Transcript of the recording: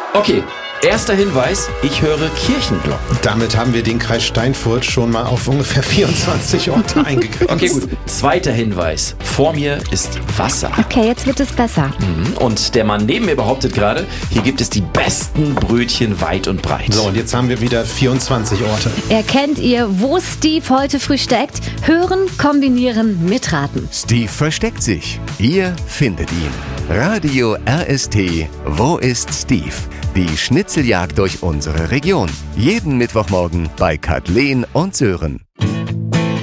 Okay, erster Hinweis, ich höre Kirchenglocken. Damit haben wir den Kreis Steinfurt schon mal auf ungefähr 24 Orte eingegrenzt. Okay, gut. Zweiter Hinweis, vor mir ist Wasser. Okay, jetzt wird es besser. Und der Mann neben mir behauptet gerade, hier gibt es die besten Brötchen weit und breit. So, und jetzt haben wir wieder 24 Orte. Erkennt ihr, wo Steve heute früh steckt? Hören, kombinieren, mitraten. Steve versteckt sich. Ihr findet ihn. Radio RST. Wo ist Steve? Die Schnitzeljagd durch unsere Region. Jeden Mittwochmorgen bei Kathleen und Sören.